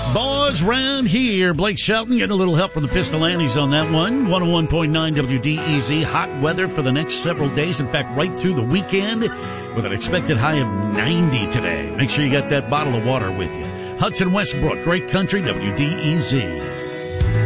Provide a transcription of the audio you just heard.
Boys round here. Blake Shelton getting a little help from the Pistolantes on that one. 101.9 WDEZ. Hot weather for the next several days. In fact, right through the weekend with an expected high of 90 today. Make sure you got that bottle of water with you. Hudson Westbrook, Great Country, WDEZ.